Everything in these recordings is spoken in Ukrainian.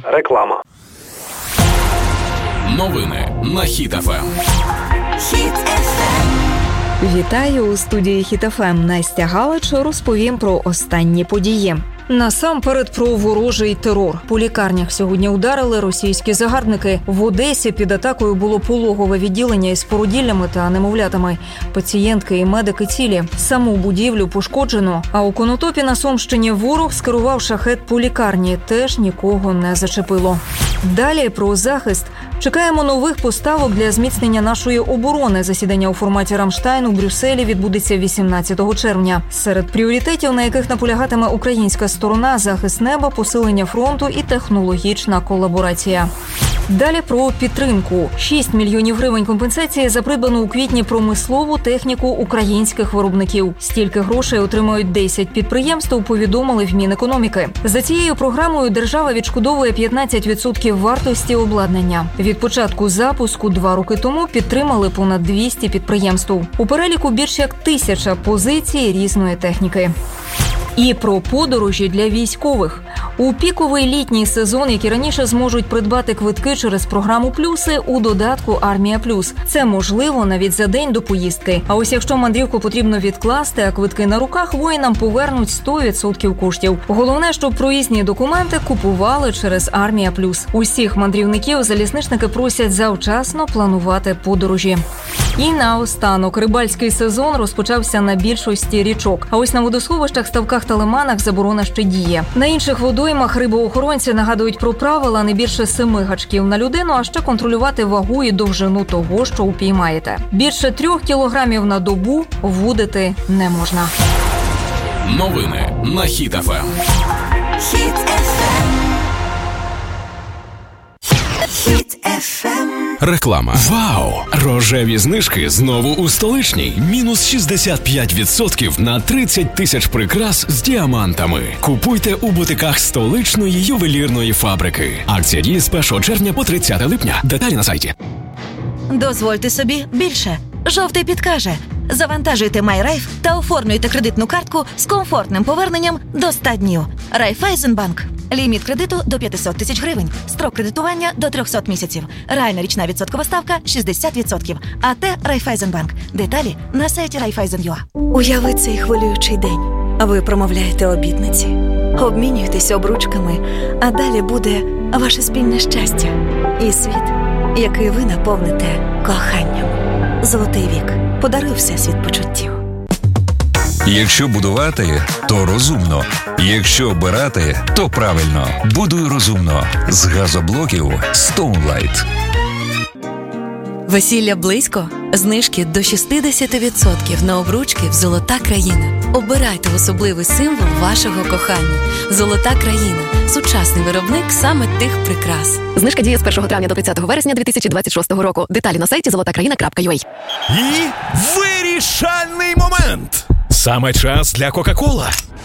Реклама. Новини на Хіт ФМ. Хіт ФМ. Вітаю у студії Хіт ФМ. Настя Галич розповім про останні події. Насамперед про ворожий терор. По лікарнях сьогодні ударили російські загарбники. В Одесі під атакою було пологове відділення із породіллями та немовлятами. Пацієнтки і медики цілі. Саму будівлю пошкоджено. А у Конотопі на Сумщині ворог скерував шахет по лікарні. Теж нікого не зачепило. Далі про захист. Чекаємо нових поставок для зміцнення нашої оборони. Засідання у форматі «Рамштайн» у Брюсселі відбудеться 18 червня. Серед пріоритетів, на яких наполягатиме українська сторона – захист неба, посилення фронту і технологічна колаборація. Далі про підтримку. 6 мільйонів гривень компенсації за придбану у квітні промислову техніку українських виробників. Стільки грошей отримають 10 підприємств, повідомили в Мінекономіки. За цією програмою держава відшкодовує 15% вартості обладнання. Від початку запуску 2 роки тому підтримали понад 200 підприємств. У переліку більш як 1000 позицій різної техніки. І про подорожі для військових. У піковий літній сезон, які раніше зможуть придбати квитки через програму «Плюси» у додатку «Армія Плюс». Це можливо навіть за день до поїздки. А ось якщо мандрівку потрібно відкласти, а квитки на руках, воїнам повернуть 100% коштів. Головне, щоб проїзні документи купували через «Армія Плюс». Усіх мандрівників залізничники просять завчасно планувати подорожі. І наостанок, рибальський сезон розпочався на більшості річок. А ось на водосховищах, ставках та лиманах заборона ще діє. На інших водоймах рибоохоронці нагадують про правила: не більше 7 гачків на людину, а ще контролювати вагу і довжину того, що упіймаєте. Більше 3 кілограмів на добу вудити не можна. Новини на Хіт ФМ. Хіт ФМ. Хіт ФМ. Реклама. Вау! Рожеві знижки знову у Столичній. Мінус 65% на 30 тисяч прикрас з діамантами. Купуйте у бутиках столичної ювелірної фабрики. Акція діє з 1 червня по 30 липня. Деталі на сайті. Дозвольте собі більше. Жовтий підкаже. Завантажуйте MyRaiff та оформлюйте кредитну картку з комфортним поверненням до 100 днів. Райфайзенбанк. Ліміт кредиту до 500 тисяч гривень. Строк кредитування до 300 місяців. Реальна річна відсоткова ставка 60%. АТ Райфайзенбанк. Деталі на сайті Raiffeisen.ua. Уяви цей хвилюючий день. Ви промовляєте обітниці, обмінюєтесь обручками, а далі буде ваше спільне щастя і світ, який ви наповните коханням. Золотий вік. Подаруй всесвіт почуттів. Якщо будувати, то розумно. Якщо обирати, то правильно. Будуй розумно. З газоблоків Stoneline. Весілля близько? Знижки до 60% на обручки в «Золота країна». Обирайте особливий символ вашого кохання. «Золота країна» – сучасний виробник саме тих прикрас. Знижка діє з 1 травня до 30 вересня 2026 року. Деталі на сайті zolotakraina.ua. І вирішальний момент! Саме час для Кока-Кола.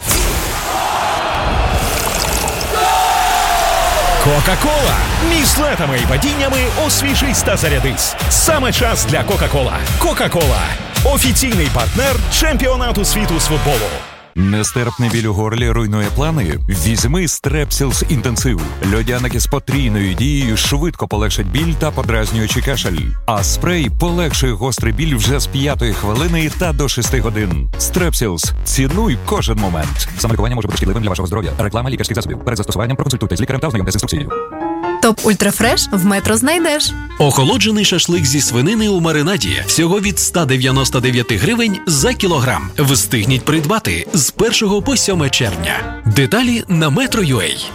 Кока-Кола. Між летами і падіннями освіжись та зарядись. Саме час для Кока-Кола. Кока-Кола. Офіційний партнер чемпіонату світу з футболу. Нестерпний біль у горлі руйнує плани? Візьми Strepsils інтенсив. Льодяники з потрійною дією швидко полегшать біль та подразнюючий кашель. А спрей полегшує гострий біль вже з 5-ї хвилини та до 6 годин. Strepsils. Цінуй кожен момент. Самолікування може бути шкідливим для вашого здоров'я. Реклама лікарських засобів. Перед застосуванням проконсультуйтесь з лікарем та ознайомтесь з інструкцією. Топ Ультрафреш в Метро знайдеш. Охолоджений шашлик зі свинини у маринаді. Всього від 199 гривень за кілограм. Встигніть придбати з 1 по 7 червня. Деталі на Metro.ua.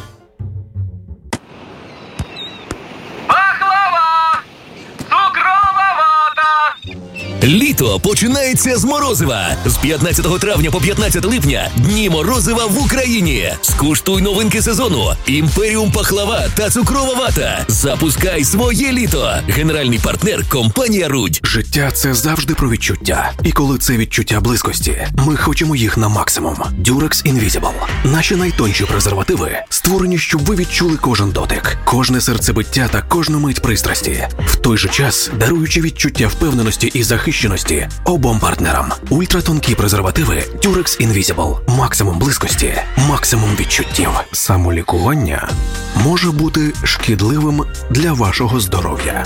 Літо починається з морозива. З 15 травня по 15 липня дні морозива в Україні. Скуштуй новинки сезону. Імперіум пахлава та цукрова вата. Запускай своє літо. Генеральний партнер – компанія Рудь. Життя – це завжди про відчуття. І коли це відчуття близькості, ми хочемо їх на максимум. Durex Invisible. Наші найтонші презервативи створені створені, щоб ви відчули кожен дотик, кожне серцебиття та кожну мить пристрасті. В той же час даруючи відчуття впевненості і захищеності обом партнерам. Ультратонкі презервативи Durex Invisible. Максимум близькості, максимум відчуттів. Самолікування може бути шкідливим для вашого здоров'я.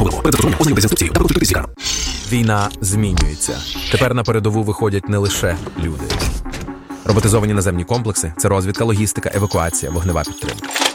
Війна змінюється. Тепер на передову виходять не лише люди. Роботизовані наземні комплекси – це розвідка, логістика, евакуація, вогнева підтримка.